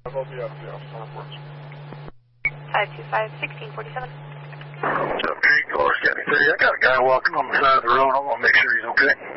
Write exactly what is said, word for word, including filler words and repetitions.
I'll be out of the office reports. five two five, sixteen forty-seven. Okay, Dolores County thirty. I got a guy walking on the side of the road. I want to make sure he's okay.